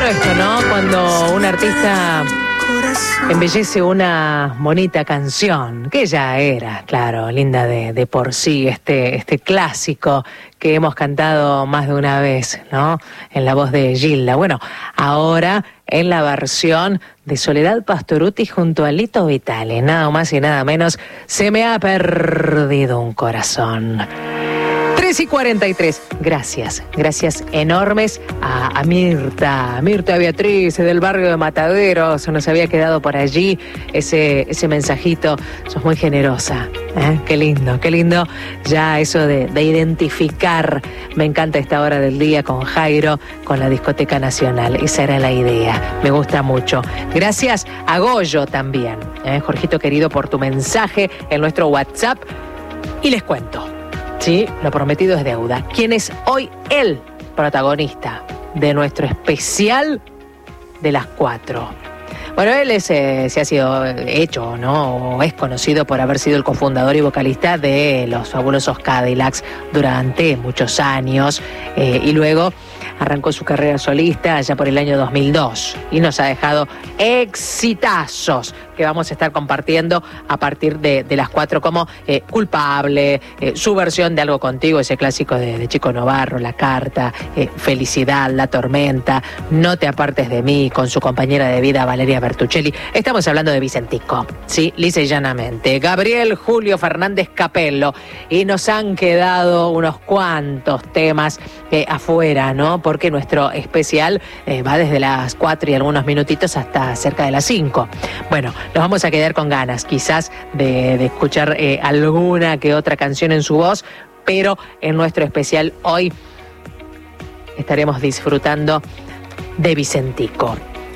esto, ¿no? Cuando un artista embellece una bonita canción, que ya era, claro, linda de por sí, este clásico que hemos cantado más de una vez, ¿no? En la voz de Gilda. Bueno, ahora en la versión de Soledad Pastorutti junto a Lito Vitale, nada más y nada menos, Se me ha perdido un corazón. 3:43. Gracias enormes a Mirta Beatriz del barrio de Mataderos. Nos había quedado por allí ese mensajito. Sos muy generosa. Qué lindo. Ya eso de identificar. Me encanta esta hora del día con Jairo, con la Discoteca Nacional. Esa era la idea. Me gusta mucho. Gracias a Goyo también. Jorgito querido, por tu mensaje en nuestro WhatsApp. Y les cuento. Sí, lo prometido es deuda. ¿Quién es hoy el protagonista de nuestro especial de las 4? Bueno, él se ha sido hecho, ¿no? O es conocido por haber sido el cofundador y vocalista de los fabulosos Cadillacs durante muchos años. Y luego arrancó su carrera solista allá por el año 2002 y nos ha dejado exitazos que vamos a estar compartiendo a partir de las 4, como Culpable, su versión de Algo Contigo, ese clásico de Chico Novarro, La Carta, Felicidad, La Tormenta, No te apartes de mí, con su compañera de vida Valeria Bertuccelli. Estamos hablando de Vicentico, sí, lisa y llanamente. Gabriel Julio Fernández Capello, y nos han quedado unos cuantos temas afuera, ¿no? Porque nuestro especial va desde las 4 y algunos minutitos hasta cerca de las 5. Bueno, nos vamos a quedar con ganas quizás de escuchar alguna que otra canción en su voz, pero en nuestro especial hoy estaremos disfrutando de Vicentico.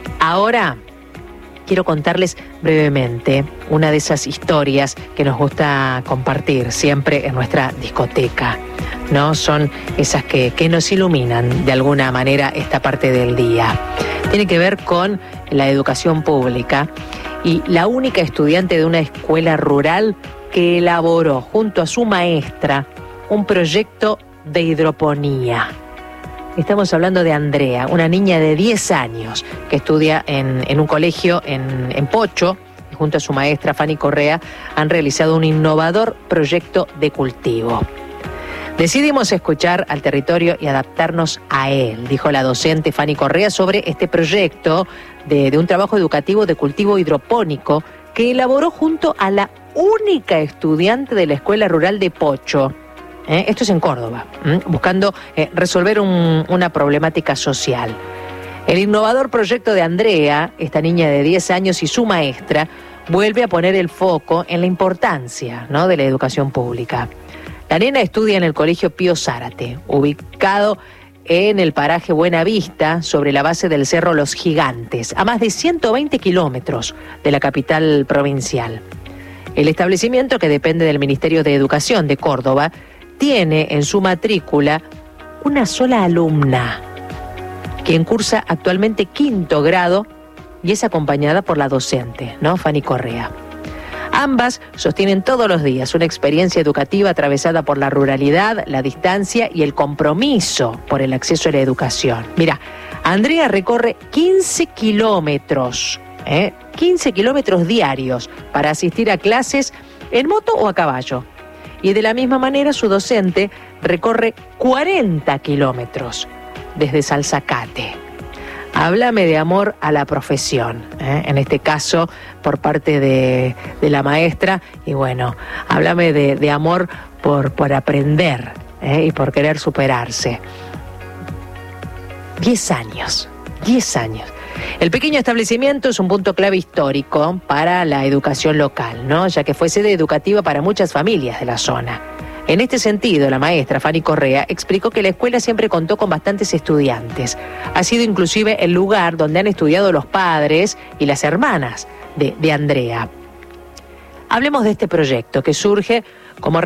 Ahora quiero contarles brevemente una de esas historias que nos gusta compartir siempre en nuestra discoteca, ¿no? Son esas que nos iluminan de alguna manera esta parte del día. Tiene que ver con la educación pública y la única estudiante de una escuela rural que elaboró junto a su maestra un proyecto de hidroponía. Estamos hablando de Andrea, una niña de 10 años que estudia en un colegio en Pocho, y junto a su maestra Fanny Correa han realizado un innovador proyecto de cultivo. Decidimos escuchar al territorio y adaptarnos a él, dijo la docente Fanny Correa sobre este proyecto de un trabajo educativo de cultivo hidropónico que elaboró junto a la única estudiante de la escuela rural de Pocho. Esto es en Córdoba, buscando resolver una problemática social. El innovador proyecto de Andrea, esta niña de 10 años y su maestra, vuelve a poner el foco en la importancia, ¿no?, de la educación pública. La nena estudia en el Colegio Pío Zárate, ubicado en el paraje Buena Vista, sobre la base del Cerro Los Gigantes, a más de 120 kilómetros de la capital provincial. El establecimiento, que depende del Ministerio de Educación de Córdoba, tiene en su matrícula una sola alumna, quien cursa actualmente 5º grado y es acompañada por la docente, ¿no?, Fanny Correa. Ambas sostienen todos los días una experiencia educativa atravesada por la ruralidad, la distancia y el compromiso por el acceso a la educación. Mira, Andrea recorre 15 kilómetros, 15 kilómetros diarios para asistir a clases en moto o a caballo. Y de la misma manera su docente recorre 40 kilómetros desde Salzacate. Háblame de amor a la profesión, en este caso por parte de la maestra, y bueno, háblame de amor por aprender y por querer superarse. 10 años. El pequeño establecimiento es un punto clave histórico para la educación local, ¿no?, ya que fue sede educativa para muchas familias de la zona. En este sentido, la maestra Fanny Correa explicó que la escuela siempre contó con bastantes estudiantes. Ha sido inclusive el lugar donde han estudiado los padres y las hermanas de Andrea. Hablemos de este proyecto que surge como